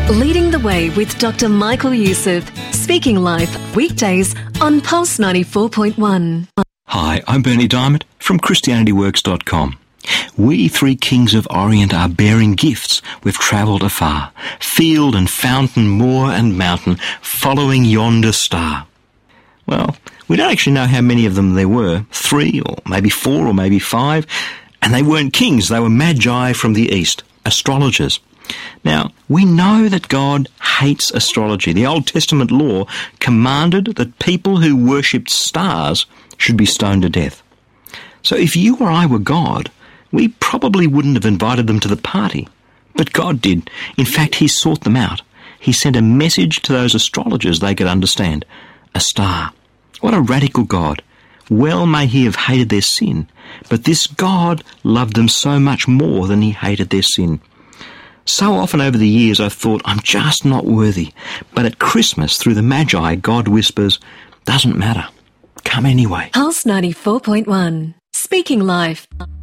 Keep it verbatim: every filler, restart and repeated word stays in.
Leading the Way with Doctor Michael Youssef, speaking live weekdays on Pulse ninety-four point one. Hi, I'm Bernie Diamond from Christianity Works dot com. We three kings of Orient are bearing gifts. We've travelled afar, field and fountain, moor and mountain, following yonder star. Well, we don't actually know how many of them there were, three or maybe four or maybe five, and they weren't kings, they were magi from the east, astrologers. Now, we know that God hates astrology. The Old Testament law commanded that people who worshipped stars should be stoned to death. So if you or I were God, we probably wouldn't have invited them to the party. But God did. In fact, he sought them out. He sent a message to those astrologers they could understand. A star. What a radical God. Well may he have hated their sin, but this God loved them so much more than he hated their sin. So often over the years I've thought, I'm just not worthy. But at Christmas, through the Magi, God whispers, doesn't matter. Come anyway. Pulse ninety-four point one. Speaking live.